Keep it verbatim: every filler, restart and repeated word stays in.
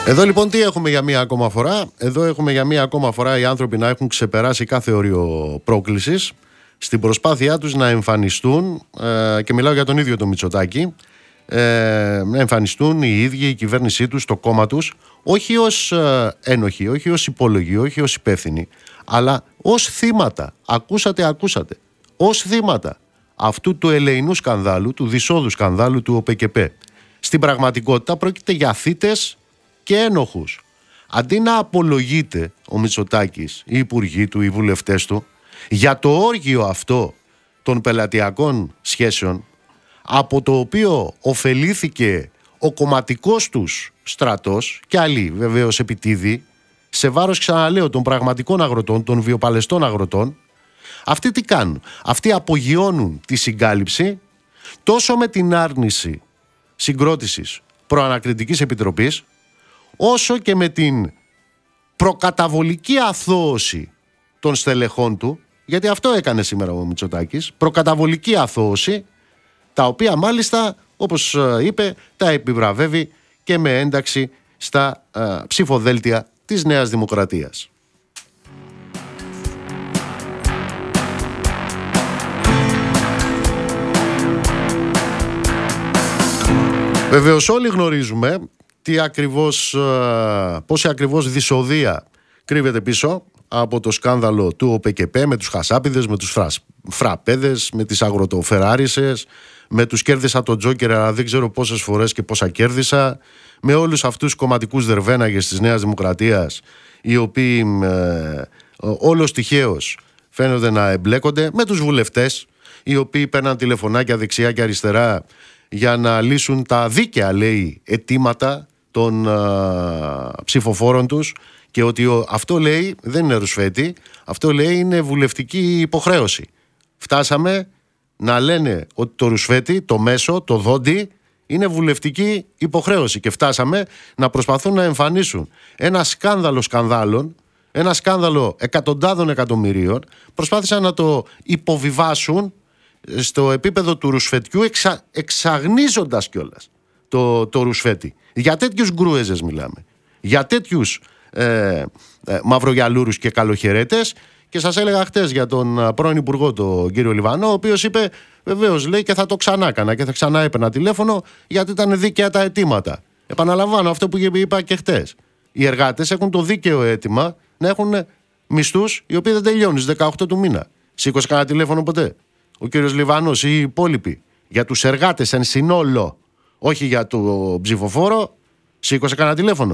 Εδώ λοιπόν τι έχουμε για μία ακόμα φορά? Εδώ έχουμε για μία ακόμα φορά οι άνθρωποι να έχουν ξεπεράσει κάθε όριο πρόκλησης στην προσπάθειά τους να εμφανιστούν, ε, και μιλάω για τον ίδιο τον Μητσοτάκη, ε, να εμφανιστούν οι ίδιοι, η κυβέρνησή τους, το κόμμα τους, όχι ως ε, ένοχοι, όχι ως υπόλογοι, όχι ως υπεύθυνοι, αλλά ως θύματα. Ακούσατε, ακούσατε. Ως θύματα αυτού του ελεηνού σκανδάλου, του δυσόδου σκανδάλου του ΟΠΕΚΕΠΕ. Στην πραγματικότητα πρόκειται για θύτες και ένοχους. Αντί να απολογείται ο Μητσοτάκης, οι υπουργοί του, οι βουλευτές του, για το όργιο αυτό των πελατειακών σχέσεων, από το οποίο ωφελήθηκε ο κομματικός τους στρατός και άλλοι βεβαίως επιτίδη, σε βάρος, ξαναλέω, των πραγματικών αγροτών, των βιοπαλαιστών αγροτών, αυτοί τι κάνουν? Αυτοί απογειώνουν τη συγκάλυψη τόσο με την άρνηση συγκρότησης προανακριτικής επιτροπής, όσο και με την προκαταβολική αθώωση των στελεχών του, γιατί αυτό έκανε σήμερα ο Μητσοτάκης, προκαταβολική αθώωση, τα οποία μάλιστα, όπως είπε, τα επιβραβεύει και με ένταξη στα ε, ψηφοδέλτια της Νέας Δημοκρατίας. Βεβαίως όλοι γνωρίζουμε τι ακριβώς, πόση ακριβώς δυσοδεία κρύβεται πίσω από το σκάνδαλο του ΟΠΕΚΕΠΕ, με τους χασάπιδες, με τους φρας, φραπέδες, με τις αγροτοφεράρισες, με τους κέρδισα τον Τζόκερ, αλλά δεν ξέρω πόσες φορές και πόσα κέρδισα, με όλους αυτούς τους κομματικούς δερβέναγες της Νέας Δημοκρατίας, οι οποίοι ε, όλος τυχαίως φαίνονται να εμπλέκονται, με τους βουλευτές, οι οποίοι παίρναν τηλεφωνάκια δεξιά και αριστερά για να λύσουν τα δίκαια, λέει, αιτήματα των α, ψηφοφόρων τους, και ότι ο, αυτό, λέει, δεν είναι ρουσφέτη, αυτό, λέει, είναι βουλευτική υποχρέωση. Φτάσαμε να λένε ότι το ρουσφέτη, το μέσο, το δόντι είναι βουλευτική υποχρέωση, και φτάσαμε να προσπαθούν να εμφανίσουν ένα σκάνδαλο σκανδάλων, ένα σκάνδαλο εκατοντάδων εκατομμυρίων, προσπάθησαν να το υποβιβάσουν στο επίπεδο του ρουσφετιού, εξα, εξαγνίζοντας κιόλας το, το ρουσφέτη. Για τέτοιους γκρούεζες μιλάμε. Για τέτοιους ε, ε, μαυρογιαλούρους και καλοχαιρέτες. Και σας έλεγα χτες για τον πρώην υπουργό, τον κύριο Λιβανό, ο οποίος είπε, βεβαίως, λέει, και θα το ξανά έκανα και θα ξανά έπαιρνα τηλέφωνο, γιατί ήταν δίκαια τα αιτήματα. Επαναλαμβάνω αυτό που είπα και χτες. Οι εργάτες έχουν το δίκαιο αίτημα να έχουν μισθούς οι οποίοι δεν τελειώνουν στις δεκαοκτώ του μήνα. Σήκωσε κανένα τηλέφωνο ποτέ ο κύριος Λιβανός ή οι υπόλοιποι για τους εργάτες εν συνόλο, όχι για το ψηφοφόρο? Σήκωσε κανένα τηλέφωνο?